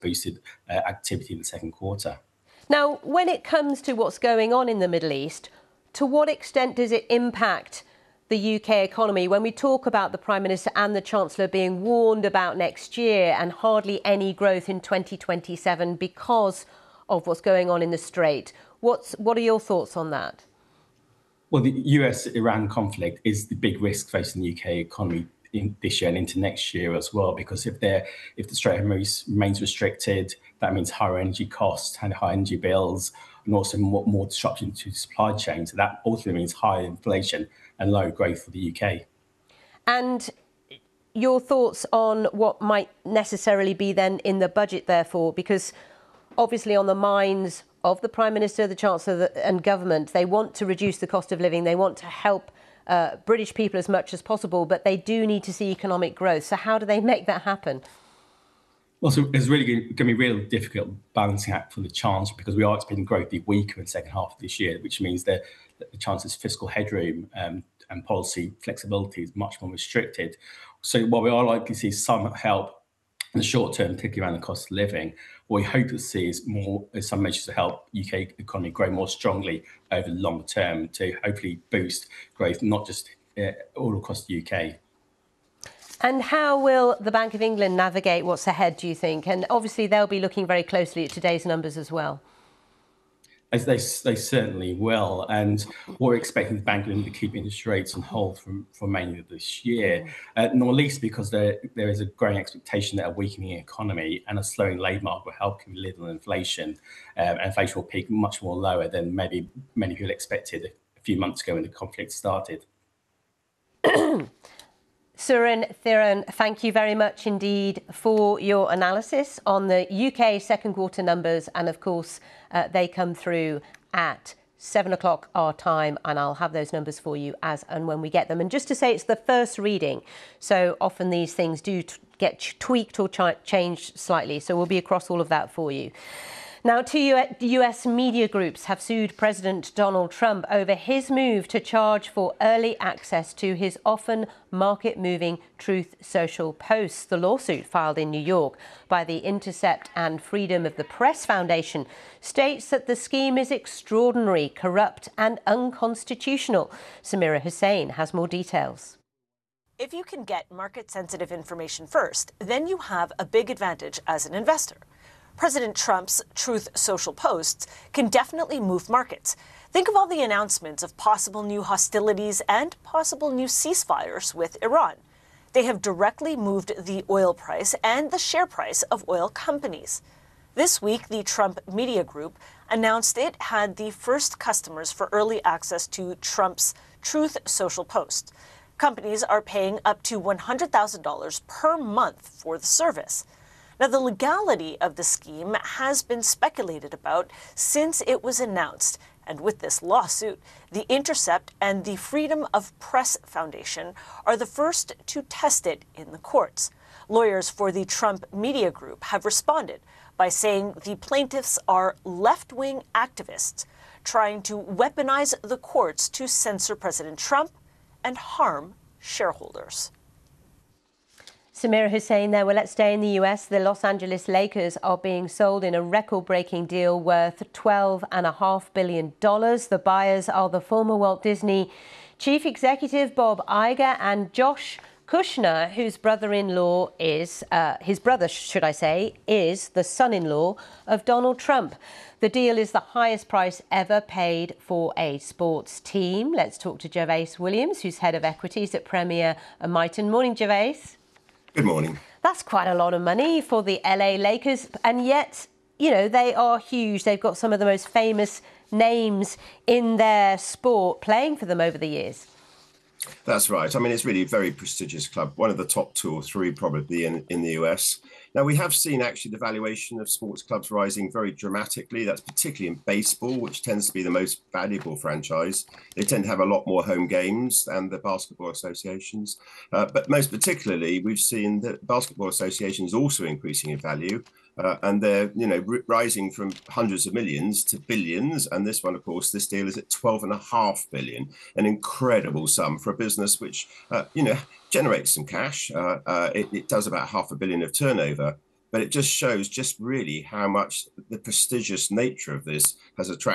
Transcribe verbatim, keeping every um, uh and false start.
boosted uh, activity in the second quarter. Now, when it comes to what's going on in the Middle East, to what extent does it impact the U K economy when we talk about the Prime Minister and the Chancellor being warned about next year and hardly any growth in twenty twenty-seven because of what's going on in the Strait? What's, what are your thoughts on that? Well, the U S Iran conflict is the big risk facing the U K economy in this year and into next year as well, because if they're, if the Strait of Hormuz remains restricted, that means higher energy costs and higher energy bills, and also more, more disruption to the supply chain. So that ultimately means higher inflation and low growth for the U K. And your thoughts on what might necessarily be then in the budget, therefore, because obviously on the minds of the Prime Minister, the Chancellor and government, they want to reduce the cost of living, they want to help uh, British people as much as possible, but they do need to see economic growth. So how do they make that happen? Well, so it's really going to be a real difficult balancing act for the Chancellor, because we are expecting growth to be weaker in the second half of this year, which means that the Chancellor's fiscal headroom um, and policy flexibility is much more restricted. So while we are likely to see some help in the short term, particularly around the cost of living, what we hope to see is more is some measures to help U K economy grow more strongly over the long term to hopefully boost growth, not just uh, all across the U K. And how will the Bank of England navigate what's ahead, do you think? And obviously they'll be looking very closely at today's numbers as well. As they, they certainly will. And we're expecting the Bank of England to keep interest rates on hold for, for mainly of this year, uh, not least because there, there is a growing expectation that a weakening economy and a slowing labour market will help little inflation. Um, and inflation will peak much more lower than maybe many people expected a few months ago when the conflict started. Surin Theron, thank you very much indeed for your analysis on the U K second quarter numbers. And of course, uh, they come through at seven o'clock our time, and I'll have those numbers for you as and when we get them. And just to say, it's the first reading, so often these things do t get tweaked or ch changed slightly. So we'll be across all of that for you. Now, two U S media groups have sued President Donald Trump over his move to charge for early access to his often market-moving Truth Social posts. The lawsuit, filed in New York by the Intercept and Freedom of the Press Foundation, states that the scheme is extraordinary, corrupt and unconstitutional. Samira Hussain has more details. If you can get market-sensitive information first, then you have a big advantage as an investor. President Trump's Truth Social posts can definitely move markets. Think of all the announcements of possible new hostilities and possible new ceasefires with Iran. They have directly moved the oil price and the share price of oil companies. This week, the Trump Media Group announced it had the first customers for early access to Trump's Truth Social post. Companies are paying up to one hundred thousand dollars per month for the service. Now, the legality of the scheme has been speculated about since it was announced. And with this lawsuit, The Intercept and the Freedom of Press Foundation are the first to test it in the courts. Lawyers for the Trump Media Group have responded by saying the plaintiffs are left-wing activists trying to weaponize the courts to censor President Trump and harm shareholders. Samira Hussain there. Well, let's stay in the U S. The Los Angeles Lakers are being sold in a record-breaking deal worth twelve point five billion dollars. The buyers are the former Walt Disney chief executive Bob Iger and Josh Kushner, whose brother-in-law is, uh, his brother, should I say, is the son-in-law of Donald Trump. The deal is the highest price ever paid for a sports team. Let's talk to Gervais Williams, who's head of equities at Premier Miton. Morning, Gervais. Good morning. That's quite a lot of money for the L A Lakers, and yet, you know, they are huge. They've got some of the most famous names in their sport playing for them over the years. That's right. I mean, it's really a very prestigious club, one of the top two or three probably in, in the U S. Now, we have seen actually the valuation of sports clubs rising very dramatically. That's particularly in baseball, which tends to be the most valuable franchise. They tend to have a lot more home games than the basketball associations. Uh, but most particularly, we've seen that basketball associations also increasing in value. Uh, and they're, you know, rising from hundreds of millions to billions. And this one, of course, this deal is at twelve and a half billion, an incredible sum for a business which, uh, you know, generates some cash. Uh, uh, it, it does about half a billion of turnover. but it just shows just really how much the prestigious nature of this has attracted